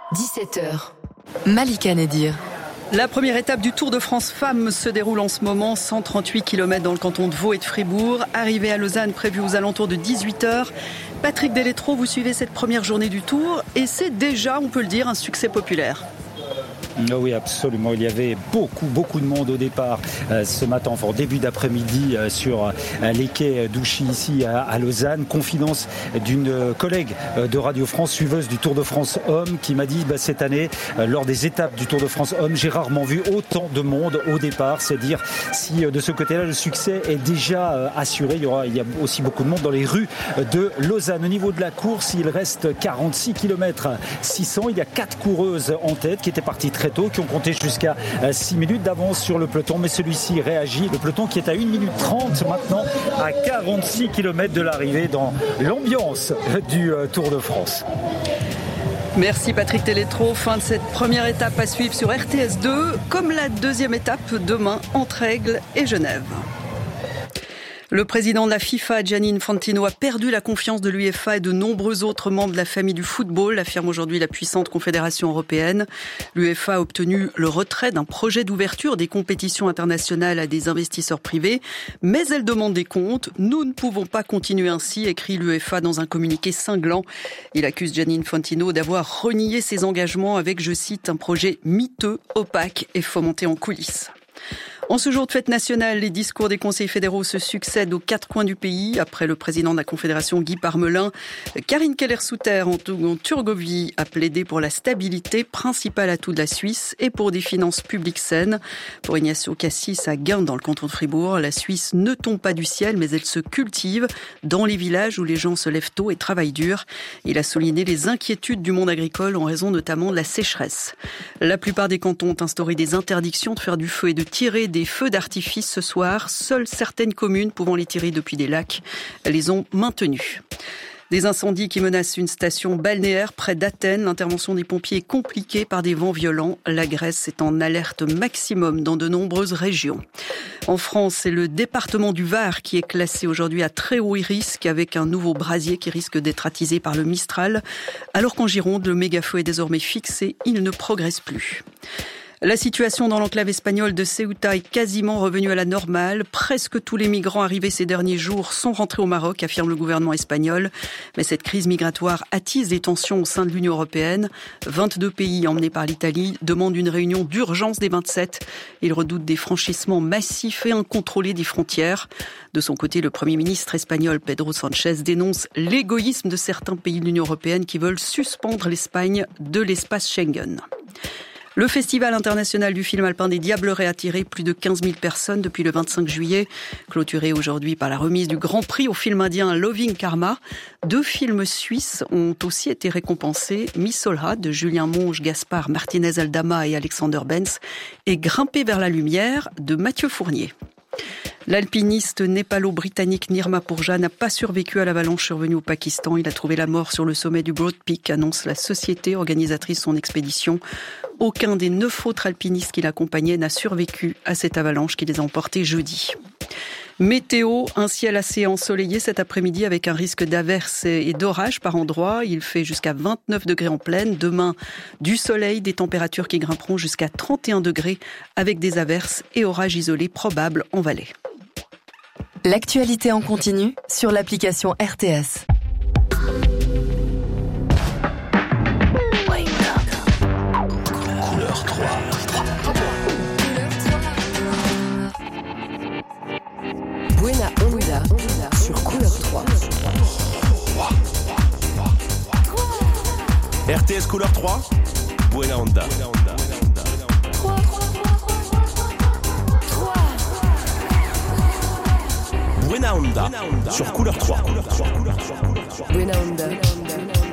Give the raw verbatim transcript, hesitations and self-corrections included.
dix-sept heures. Malika Nedir. La première étape du Tour de France Femmes se déroule en ce moment, cent trente-huit kilomètres dans le canton de Vaud et de Fribourg. Arrivée à Lausanne prévue aux alentours de dix-huit heures. Patrick Delétro, vous suivez cette première journée du Tour et c'est déjà, on peut le dire, un succès populaire. Oui, absolument. Il y avait beaucoup, beaucoup de monde au départ euh, ce matin, enfin, en début d'après-midi, euh, sur euh, les quais d'Ouchy, ici à, à Lausanne. Confidence d'une euh, collègue euh, de Radio France, suiveuse du Tour de France Hommes, qui m'a dit bah, cette année, euh, lors des étapes du Tour de France Hommes, j'ai rarement vu autant de monde au départ. C'est dire si euh, de ce côté-là, le succès est déjà euh, assuré. Il y aura, il y a aussi beaucoup de monde dans les rues de Lausanne. Au niveau de la course, il reste quarante-six kilomètres six cents. Il y a quatre coureuses en tête qui étaient parties très tôt, qui ont compté jusqu'à six minutes d'avance sur le peloton, mais celui-ci réagit. Le peloton qui est à une minute trente maintenant, à quarante-six kilomètres de l'arrivée, dans l'ambiance du Tour de France. Merci Patrick Delétro. Fin de cette première étape à suivre sur R T S deux, comme la deuxième étape demain entre Aigle et Genève. Le président de la FIFA, Gianni Infantino, a perdu la confiance de l'UEFA et de nombreux autres membres de la famille du football, affirme aujourd'hui la puissante confédération européenne. L'UEFA a obtenu le retrait d'un projet d'ouverture des compétitions internationales à des investisseurs privés, mais elle demande des comptes. Nous ne pouvons pas continuer ainsi, écrit l'UEFA dans un communiqué cinglant. Il accuse Gianni Infantino d'avoir renié ses engagements avec, je cite, un projet miteux, opaque et fomenté en coulisses. En ce jour de fête nationale, les discours des conseils fédéraux se succèdent aux quatre coins du pays. Après le président de la Confédération, Guy Parmelin, Karine Keller-Souter en Turgovie a plaidé pour la stabilité, principal atout de la Suisse, et pour des finances publiques saines. Pour Ignacio Cassis à Gain, dans le canton de Fribourg, la Suisse ne tombe pas du ciel, mais elle se cultive dans les villages où les gens se lèvent tôt et travaillent dur. Il a souligné les inquiétudes du monde agricole en raison notamment de la sécheresse. La plupart des cantons ont instauré des interdictions de faire du feu et de tirer des Des feux d'artifice ce soir. Seules certaines communes pouvant les tirer depuis des lacs les ont maintenus. Des incendies qui menacent une station balnéaire près d'Athènes. L'intervention des pompiers est compliquée par des vents violents. La Grèce est en alerte maximum dans de nombreuses régions. En France, c'est le département du Var qui est classé aujourd'hui à très haut risque, avec un nouveau brasier qui risque d'être attisé par le Mistral. Alors qu'en Gironde, le méga-feu est désormais fixé. Il ne progresse plus. La situation dans l'enclave espagnole de Ceuta est quasiment revenue à la normale. Presque tous les migrants arrivés ces derniers jours sont rentrés au Maroc, affirme le gouvernement espagnol. Mais cette crise migratoire attise les tensions au sein de l'Union européenne. vingt-deux pays emmenés par l'Italie demandent une réunion d'urgence des vingt-sept. Ils redoutent des franchissements massifs et incontrôlés des frontières. De son côté, le Premier ministre espagnol Pedro Sánchez dénonce l'égoïsme de certains pays de l'Union européenne qui veulent suspendre l'Espagne de l'espace Schengen. Le Festival international du film alpin des Diablerets a attiré plus de quinze mille personnes depuis le vingt-cinq juillet, clôturé aujourd'hui par la remise du Grand Prix au film indien Loving Karma. Deux films suisses ont aussi été récompensés, Miss Solha de Julien Monge, Gaspard Martinez-Aldama et Alexander Benz et Grimper vers la lumière de Mathieu Fournier. L'alpiniste népalo-britannique Nirma Pourja n'a pas survécu à l'avalanche survenue au Pakistan. Il a trouvé la mort sur le sommet du Broad Peak, annonce la société organisatrice de son expédition. Aucun des neuf autres alpinistes qui l'accompagnaient n'a survécu à cette avalanche qui les a emportés jeudi. Météo, un ciel assez ensoleillé cet après-midi avec un risque d'averses et d'orages par endroits. Il fait jusqu'à vingt-neuf degrés en plaine. Demain, du soleil, des températures qui grimperont jusqu'à trente et un degrés avec des averses et orages isolés probables en vallée. L'actualité en continu sur l'application R T S. Couleur trois. Buena Onda sur Couleur trois. R T S Couleur trois. Buena Onda. Buena Onda sur Couleur trois. Buena Onda.